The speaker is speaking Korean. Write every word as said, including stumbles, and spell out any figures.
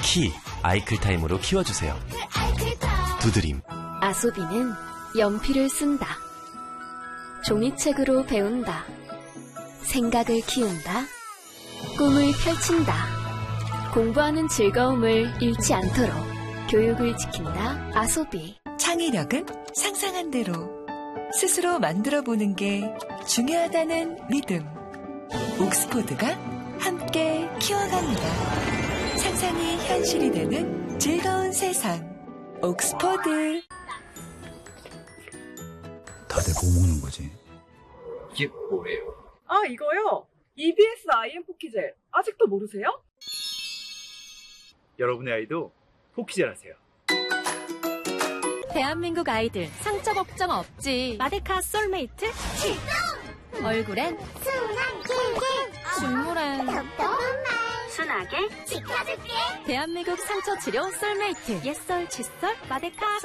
키 아이클타임으로 키워주세요. 두드림. 아소비는 연필을 쓴다. 종이책으로 배운다. 생각을 키운다. 꿈을 펼친다. 공부하는 즐거움을 잃지 않도록 교육을 지킨다. 아소비. 창의력은 상상한 대로 스스로 만들어보는 게 중요하다는 믿음. 옥스포드가 함께 키워갑니다. 상상이 현실이 되는 즐거운 세상. 옥스포드. 다들 뭐 먹는 거지? 이게 뭐예요? 아, 이거요? 이비에스 아이엠 포키젤. 아직도 모르세요? 여러분의 아이도 포키젤 하세요. 대한민국 아이들 상처 걱정 없지. 마데카 솔메이트 출동! 얼굴엔 순한 꿀꿀, 눈물엔 순하게 지켜줄게. 대한민국 상처 치료 솔메이트. 옛설 칫솔 마데카